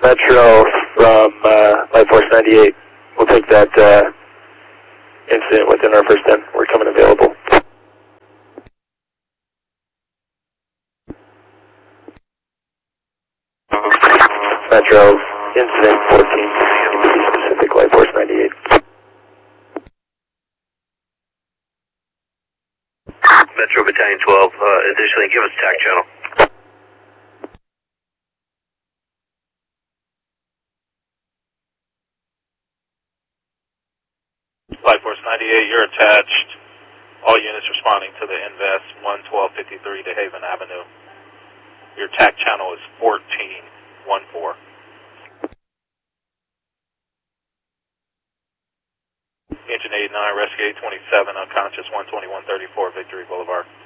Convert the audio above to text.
Metro from Light Force 98. We'll take that incident within our first 10. We're coming available. Metro, incident 14, to be specific, Light Force 98. Metro Battalion 12, additionally give us TAC channel. Light Force 98, you're attached. All units responding to the Invest 11253 to Haven Avenue. Your TAC channel is 1414. Engine 89, rescue 827, unconscious 12134, Victory Boulevard.